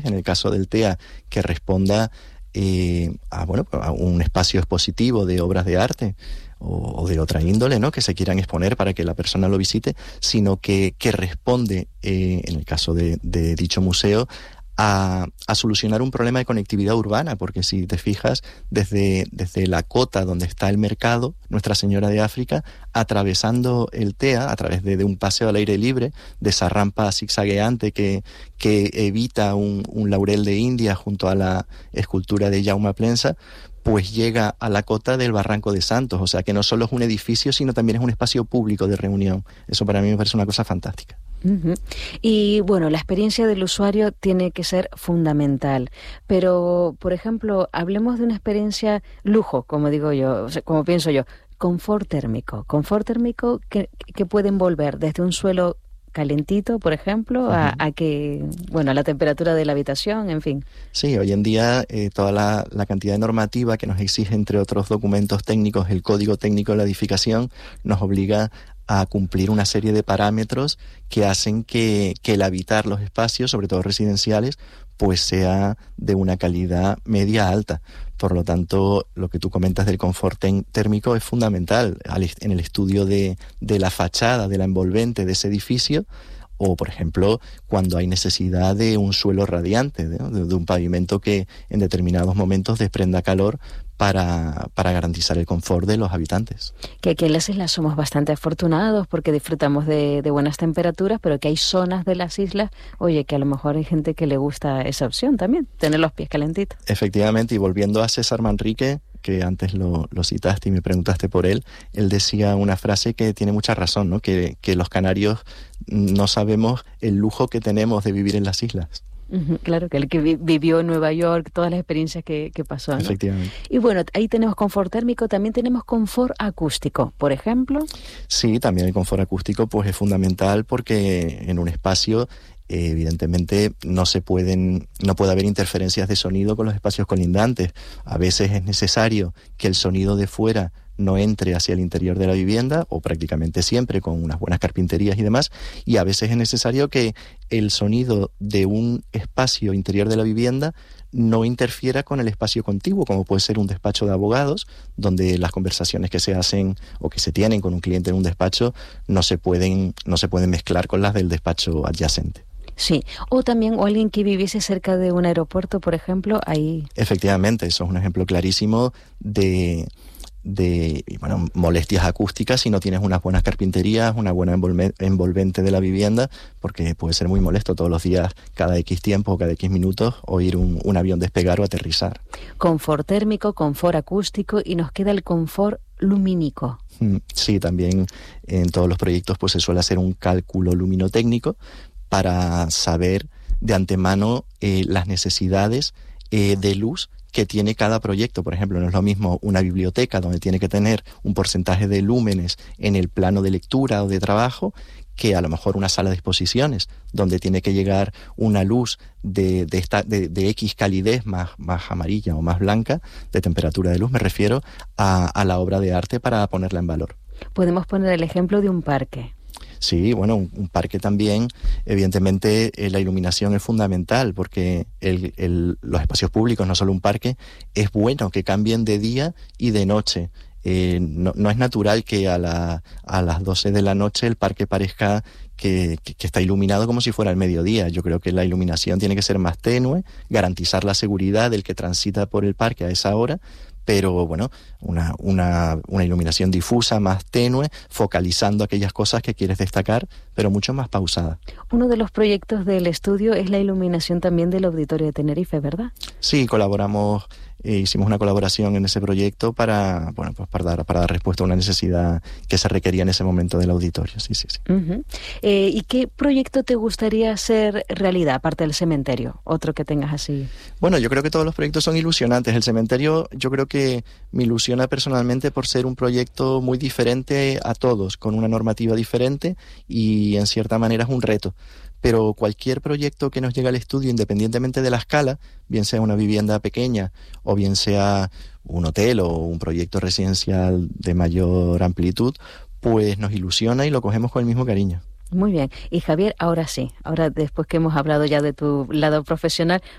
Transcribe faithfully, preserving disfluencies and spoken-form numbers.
En el caso del TEA, que responda eh, a, bueno, a un espacio expositivo de obras de arte o, o de otra índole, ¿no?, que se quieran exponer para que la persona lo visite, sino que, que responde, eh, en el caso de, de dicho museo, A, a solucionar un problema de conectividad urbana, porque si te fijas, desde, desde la cota donde está el mercado, Nuestra Señora de África, atravesando el TEA, a través de, de un paseo al aire libre, de esa rampa zigzagueante que, que evita un, un laurel de India junto a la escultura de Jaume Plensa, pues llega a la cota del Barranco de Santos, o sea que no solo es un edificio, sino también es un espacio público de reunión. Eso para mí me parece una cosa fantástica. Uh-huh. Y bueno, la experiencia del usuario tiene que ser fundamental, pero por ejemplo, hablemos de una experiencia lujo, como digo yo, o sea, como pienso yo, confort térmico, confort térmico que, que puede envolver desde un suelo calentito, por ejemplo, uh-huh. a, a que, bueno, a la temperatura de la habitación, en fin. Sí, hoy en día eh, toda la, la cantidad de normativa que nos exige, entre otros documentos técnicos, el Código Técnico de la Edificación, nos obliga a cumplir una serie de parámetros que hacen que, que el habitar los espacios, sobre todo residenciales, pues sea de una calidad media alta. Por lo tanto, lo que tú comentas del confort térmico es fundamental en el estudio de, de la fachada, de la envolvente de ese edificio, o, por ejemplo, cuando hay necesidad de un suelo radiante, ¿no?, de, de un pavimento que en determinados momentos desprenda calor para, para garantizar el confort de los habitantes. Que aquí en las islas somos bastante afortunados porque disfrutamos de, de buenas temperaturas, pero que hay zonas de las islas, oye, que a lo mejor hay gente que le gusta esa opción también, tener los pies calentitos. Efectivamente, y volviendo a César Manrique, que antes lo, lo citaste y me preguntaste por él, él decía una frase que tiene mucha razón, ¿no?, que, que los canarios no sabemos el lujo que tenemos de vivir en las islas. Uh-huh, claro, que el que vi- vivió en Nueva York, todas las experiencias que, que pasó, ¿no? Efectivamente. Y bueno, ahí tenemos confort térmico, también tenemos confort acústico, por ejemplo. Sí, también el confort acústico pues es fundamental porque en un espacio eh, evidentemente no se pueden, no puede haber interferencias de sonido con los espacios colindantes. A veces es necesario que el sonido de fuera no entre hacia el interior de la vivienda, o prácticamente siempre con unas buenas carpinterías y demás, y a veces es necesario que el sonido de un espacio interior de la vivienda no interfiera con el espacio contiguo, como puede ser un despacho de abogados, donde las conversaciones que se hacen o que se tienen con un cliente en un despacho no se pueden, no se pueden mezclar con las del despacho adyacente. Sí, o también o alguien que viviese cerca de un aeropuerto, por ejemplo, ahí... Efectivamente, eso es un ejemplo clarísimo de... de bueno, molestias acústicas si no tienes unas buenas carpinterías, una buena envolve- envolvente de la vivienda, porque puede ser muy molesto todos los días, cada X tiempo o cada X minutos, oír un, un avión despegar o aterrizar. Confort térmico, confort acústico y nos queda el confort lumínico. Sí, también en todos los proyectos pues se suele hacer un cálculo luminotécnico para saber de antemano eh, las necesidades eh, de luz que tiene cada proyecto. Por ejemplo, no es lo mismo una biblioteca donde tiene que tener un porcentaje de lúmenes en el plano de lectura o de trabajo, que a lo mejor una sala de exposiciones donde tiene que llegar una luz de, de, esta, de, de X calidez más, más amarilla o más blanca, de temperatura de luz, me refiero a, a la obra de arte para ponerla en valor. Podemos poner el ejemplo de un parque. Sí, bueno, un, un parque también, evidentemente eh, la iluminación es fundamental porque el, el, los espacios públicos, no solo un parque, es bueno que cambien de día y de noche. Eh, no, no es natural que a, la, a las doce de la noche el parque parezca que, que, que está iluminado como si fuera el mediodía. Yo creo que la iluminación tiene que ser más tenue, garantizar la seguridad del que transita por el parque a esa hora, pero bueno, una, una, una iluminación difusa, más tenue, focalizando aquellas cosas que quieres destacar, pero mucho más pausada. Uno de los proyectos del estudio es la iluminación también del Auditorio de Tenerife, ¿verdad? Sí, colaboramos, eh, hicimos una colaboración en ese proyecto para, bueno, pues para dar, para dar respuesta a una necesidad que se requería en ese momento del auditorio. Sí, sí, sí. Uh-huh. Eh, ¿Y qué proyecto te gustaría hacer realidad, aparte del cementerio? Otro que tengas así. Bueno, yo creo que todos los proyectos son ilusionantes. El cementerio, yo creo que me ilusiona personalmente por ser un proyecto muy diferente a todos, con una normativa diferente y en cierta manera es un reto. Pero cualquier proyecto que nos llegue al estudio, independientemente de la escala, bien sea una vivienda pequeña o bien sea un hotel o un proyecto residencial de mayor amplitud, pues nos ilusiona y lo cogemos con el mismo cariño. Muy bien. Y Javier, ahora sí, ahora después que hemos hablado ya de tu lado profesional,